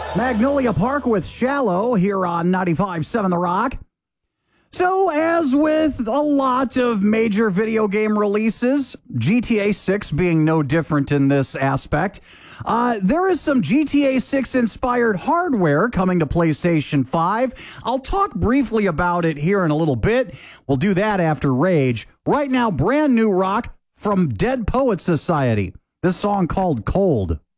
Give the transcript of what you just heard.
Magnolia Park with Shallow here on 95.7 The Rock. So, as with a lot of major video game releases, GTA 6 being no different in this aspect, there is some GTA 6 inspired hardware coming to PlayStation 5. I'll talk briefly about it here in a little bit. We'll do that after Rage. Right now, brand new rock from Dead Poets Society. This song called Cold.